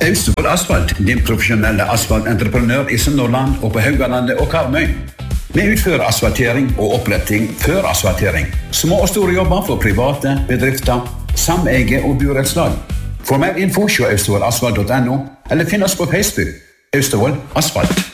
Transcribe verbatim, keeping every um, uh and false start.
Austevoll Asfalt, din profesjonelle asfaltentreprenør i Sunnhordland og på Haugalandet og Karmøy. Vi utfører asfaltering og oppretting før asfaltering. Små og store jobber for private, bedrifter, sameie og burettslag. For mer info se austevoll asfalt punktum no eller finn oss på Facebook. Austevoll Asfalt.